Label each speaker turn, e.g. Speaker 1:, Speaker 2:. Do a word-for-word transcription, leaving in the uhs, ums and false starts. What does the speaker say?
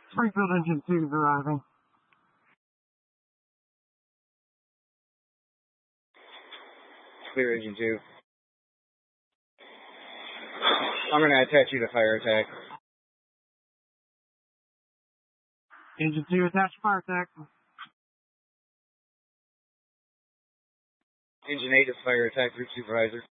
Speaker 1: Springfield Engine two is arriving.
Speaker 2: Clear Engine two. I'm going to attach you to fire attack.
Speaker 1: Engine two attached to fire attack.
Speaker 2: Engine eight is fire attack, group supervisor.